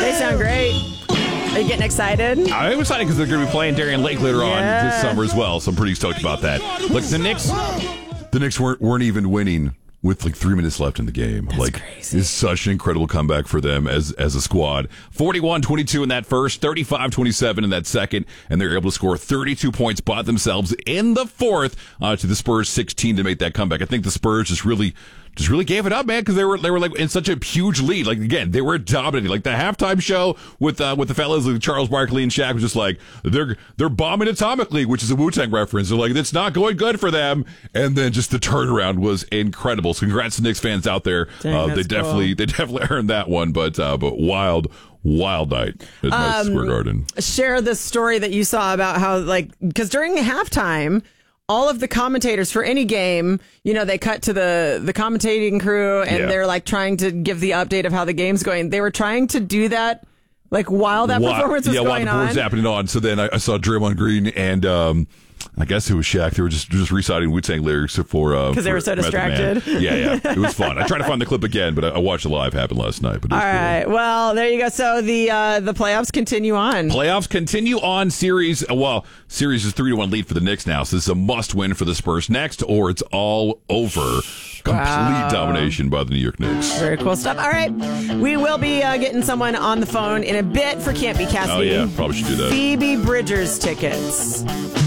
They sound great. Are you getting excited? I'm excited because they're going to be playing Darien Lake later on this summer as well, so I'm pretty stoked about that. Look, the Knicks weren't even winning with like 3 minutes left in the game. That's crazy. It's such an incredible comeback for them as a squad. 41-22 in that first, 35-27 in that second, and they're able to score 32 points by themselves in the fourth to the Spurs 16 to make that comeback. I think the Spurs just really gave it up, man, because they were like in such a huge lead. Like again, they were dominating. Like the halftime show with the fellas like Charles Barkley and Shaq was just like they're bombing Atomically, which is a Wu-Tang reference. They're like it's not going good for them, and then just the turnaround was incredible. So congrats to Knicks fans out there. They definitely earned that one, but wild night at Madison Square Garden. Share the story that you saw about how because during halftime, all of the commentators for any game, they cut to the commentating crew and they're like trying to give the update of how the game's going. They were trying to do that while that performance was going while the performance was happening on. So then I saw Draymond Green and I guess it was Shaq. They were just reciting Wu-Tang lyrics for because they were so distracted. Yeah, it was fun. I tried to find the clip again, but I watched it live happen last night. But all right, cool. Well, there you go. So the playoffs continue on. Series is 3-1 lead for the Knicks now. So this is a must win for the Spurs next, or it's all over. Complete domination by the New York Knicks. Very cool stuff. All right, we will be getting someone on the phone in a bit for Can't Be Cassie. Oh yeah, probably should do that. Phoebe Bridgers tickets.